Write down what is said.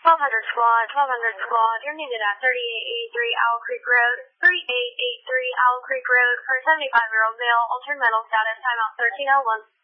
1200 squad, you're needed at 3883 Owl Creek Road, 3883 Owl Creek Road for a 75-year-old male, altered mental status, timeout 1301.